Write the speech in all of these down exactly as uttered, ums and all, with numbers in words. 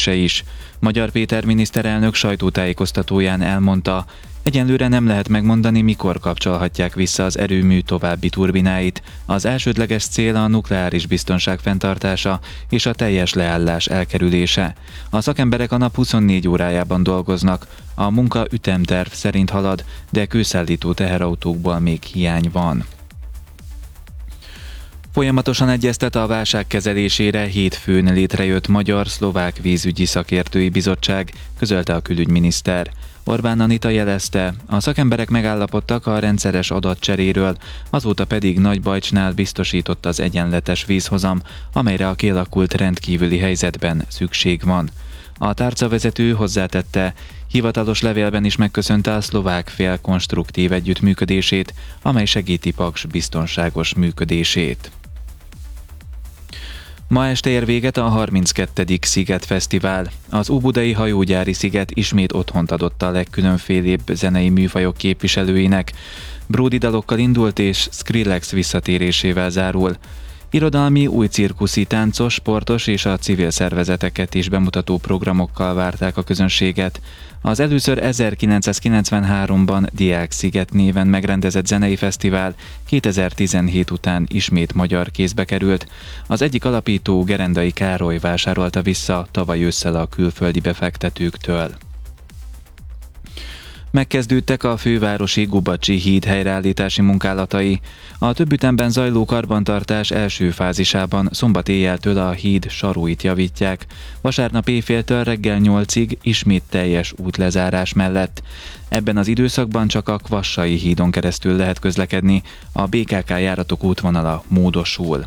növekedése is. Magyar Péter miniszterelnök sajtótájékoztatóján elmondta, egyenlőre nem lehet megmondani, mikor kapcsolhatják vissza az erőmű további turbináit. Az elsődleges cél a nukleáris biztonság fenntartása és a teljes leállás elkerülése. A szakemberek a nap huszonnégy órájában dolgoznak, a munka ütemterv szerint halad, de kőszállító teherautókból még hiány van. Folyamatosan egyeztet a válság kezelésére hétfőn létrejött Magyar-Szlovák Vízügyi Szakértői Bizottság, közölte a külügyminiszter. Orbán Anita jelezte, a szakemberek megállapodtak a rendszeres adatcseréről, azóta pedig Nagybajcsnál biztosított az egyenletes vízhozam, amelyre a kialakult rendkívüli helyzetben szükség van. A tárcavezető hozzátette, hivatalos levélben is megköszönte a szlovák fél konstruktív együttműködését, amely segíti Paks biztonságos működését. Ma este ér véget a harminckettedik Sziget Fesztivál. Az óbudai hajógyári sziget ismét otthont adott a legkülönfélébb zenei műfajok képviselőinek. Bródi dalokkal indult és Skrillex visszatérésével zárul. Irodalmi, új cirkuszi, táncos, sportos és a civil szervezeteket is bemutató programokkal várták a közönséget. Az először ezerkilencszázkilencvenháromban Diák Sziget néven megrendezett zenei fesztivál kétezer-tizenhét után ismét magyar kézbe került. Az egyik alapító, Gerendai Károly vásárolta vissza tavaly ősszel a külföldi befektetőktől. Megkezdődtek a fővárosi Gubacsi híd helyreállítási munkálatai. A több ütemben zajló karbantartás első fázisában szombat éjjeltől a híd saróit javítják. Vasárnap éjféltől reggel nyolcig ismét teljes útlezárás mellett. Ebben az időszakban csak a Kvassai hídon keresztül lehet közlekedni, a bé ká ká járatok útvonala módosul.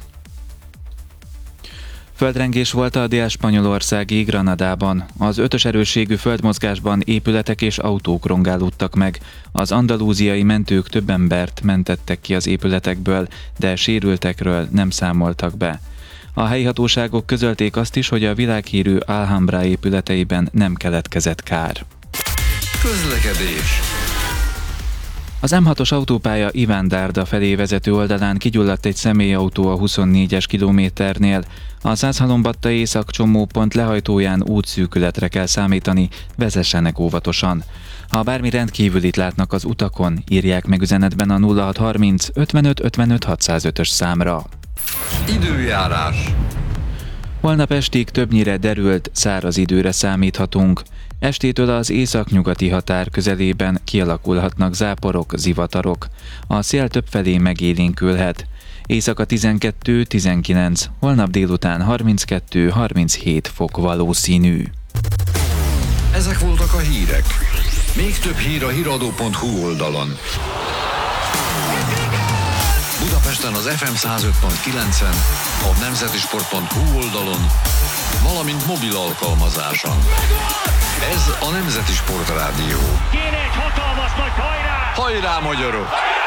Földrengés volt a dél-spanyolországi Granadában. Az ötös erősségű földmozgásban épületek és autók rongálódtak meg. Az andalúziai mentők több embert mentettek ki az épületekből, de sérültekről nem számoltak be. A helyi hatóságok közölték azt is, hogy a világhírű Alhambra épületeiben nem keletkezett kár. Közlekedés. Az em hatos autópálya Iván-Dárda felé vezető oldalán kigyulladt egy személyautó a huszonnégyes kilométernél. A Százhalombatta észak-csomópont lehajtóján útszűkületre kell számítani, vezessenek óvatosan. Ha bármi rendkívülit látnak az utakon, írják meg üzenetben a nulla hat harminc ötvenöt ötvenöt hatszázötös számra. Időjárás. Holnap estig többnyire derült, száraz időre számíthatunk. Estétől az északnyugati határ közelében kialakulhatnak záporok, zivatarok. A szél többfelé megélénkülhet. Éjszaka tizenkettő tizenkilenc, holnap délután harminckettő harminchét fok valószínű. Ezek voltak a hírek. Még több hír a híradó pont hu oldalon. Budapesten az ef em száz öt pont kilencen, a nemzetisport pont hu oldalon, valamint mobil alkalmazáson. Ez a Nemzeti Sport Rádió. Kéne egy hatalmas nagy hajrá! Hajrá, magyarok!